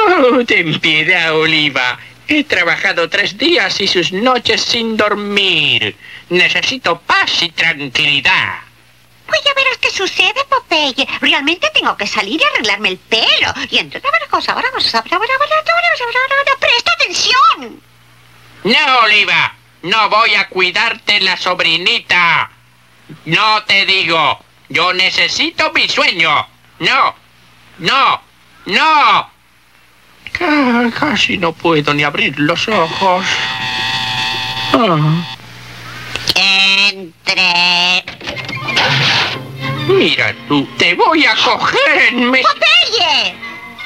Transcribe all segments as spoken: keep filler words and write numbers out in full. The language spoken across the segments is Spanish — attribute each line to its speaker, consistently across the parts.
Speaker 1: Oh, ten piedad, Oliva. He trabajado tres días y sus noches sin dormir. Necesito paz y tranquilidad.
Speaker 2: Pues ya verás qué sucede, Popeye. Realmente tengo que salir y arreglarme el pelo. Y entonces, una cosa, ahora vamos a... ¡Presta atención!
Speaker 1: No, Oliva. No voy a cuidarte la sobrinita. No te digo. Yo necesito mi sueño. No. No. No. Casi no puedo ni abrir los ojos. Oh.
Speaker 2: Entre...
Speaker 1: Mira tú, te voy a coger en mi...
Speaker 2: ¡Popeye!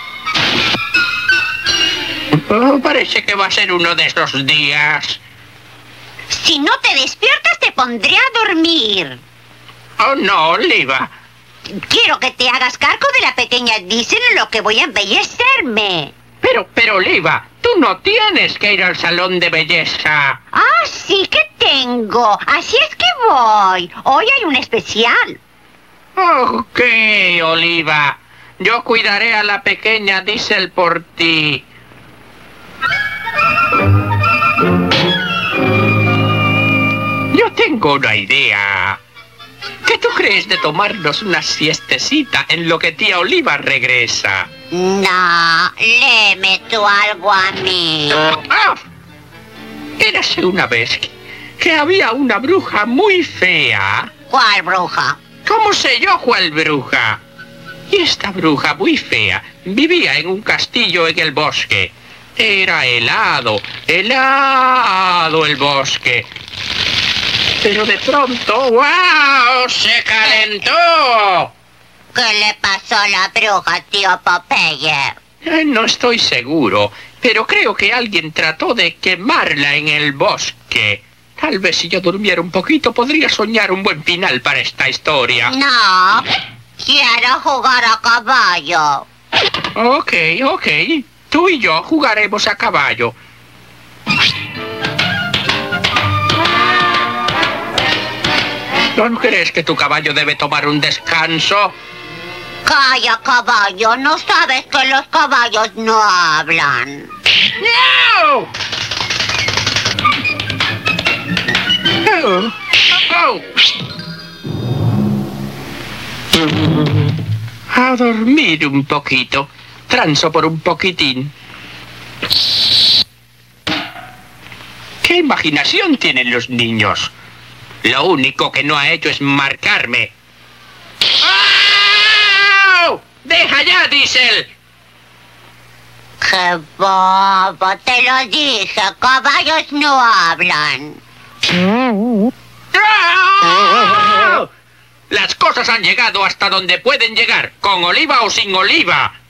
Speaker 1: Oh, parece que va a ser uno de esos días.
Speaker 2: Si no te despiertas, te pondré a dormir.
Speaker 1: Oh, no, Oliva.
Speaker 2: Quiero que te hagas cargo de la pequeña Diesel en lo que voy a embellecerme.
Speaker 1: Pero, pero, Oliva, tú no tienes que ir al salón de belleza.
Speaker 2: Ah, sí que tengo. Así es que voy. Hoy hay un especial.
Speaker 1: Ok, Oliva. Yo cuidaré a la pequeña Diesel por ti. Yo tengo una idea. ¿Qué tú crees de tomarnos una siestecita en lo que tía Oliva regresa?
Speaker 2: No, léeme tú algo a mí.
Speaker 1: ¡Ah! Érase una vez que, que había una bruja muy fea.
Speaker 2: ¿Cuál bruja?
Speaker 1: ¿Cómo sé yo cuál bruja? Y esta bruja muy fea vivía en un castillo en el bosque. Era helado, helado el bosque. Pero de pronto, ¡wow! ¡Se calentó!
Speaker 2: ¿Qué le pasó a la bruja, tío Popeye?
Speaker 1: Eh, no estoy seguro, pero creo que alguien trató de quemarla en el bosque. Tal vez si yo durmiera un poquito podría soñar un buen final para esta historia.
Speaker 2: No, quiero jugar a caballo.
Speaker 1: Ok, ok. Tú y yo jugaremos a caballo. ¿No crees que tu caballo debe tomar un descanso?
Speaker 2: Calla, caballo, ¿no sabes que los caballos no hablan?
Speaker 1: ¡No! Oh. Oh. A dormir un poquito. Transo por un poquitín. ¿Qué imaginación tienen los niños? Lo único que no ha hecho es marcarme. ¡Oh! ¡Deja ya, Diesel!
Speaker 2: ¡Qué bobo! Te lo dije, caballos no hablan.
Speaker 1: ¡Oh! Las cosas han llegado hasta donde pueden llegar, con Oliva o sin Oliva.